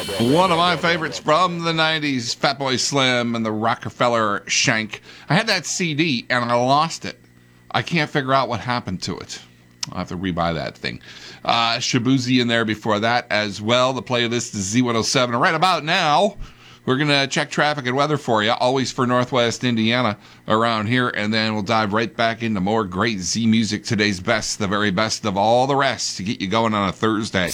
One of my favorites from the 90s, Fatboy Slim and the Rockefeller Shank. I had that CD and I lost it. I can't figure out what happened to it. I'll have to rebuy that thing. Shabuzi in there before that as well. The playlist is Z107. And right about now, we're going to check traffic and weather for you, always for Northwest Indiana around here, and then we'll dive right back into more great Z music, today's best, the very best of all the rest, to get you going on a Thursday.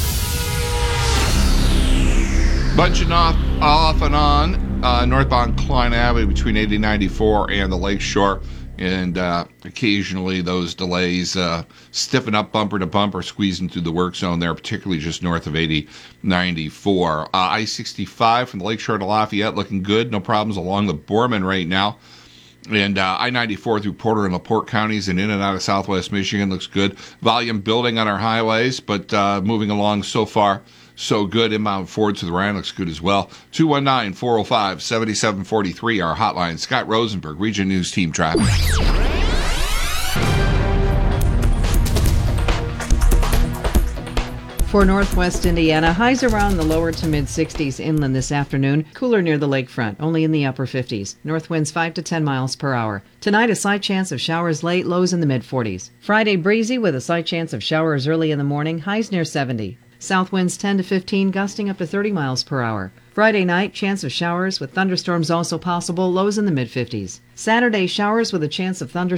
Bunching off and on northbound Klein Avenue between 8094 and the Lakeshore. And occasionally those delays stiffen up bumper to bumper, squeezing through the work zone there, particularly just north of 8094. I-65 from the Lakeshore to Lafayette looking good. No problems along the Borman right now. And I-94 through Porter and LaPorte counties and in and out of southwest Michigan looks good. Volume building on our highways, but moving along so far so good. Inbound Ford to the Rhine looks good as well. 219-405-7743, our hotline. Scott Rosenberg, Region News Team Traffic. For Northwest Indiana, highs around the lower to mid-60s inland this afternoon. Cooler near the lakefront, only in the upper 50s. North winds 5 to 10 miles per hour. Tonight, a slight chance of showers late, lows in the mid-40s. Friday, breezy with a slight chance of showers early in the morning, highs near 70. South winds 10 to 15, gusting up to 30 miles per hour. Friday night, chance of showers with thunderstorms also possible, lows in the mid-50s. Saturday, showers with a chance of thunderstorms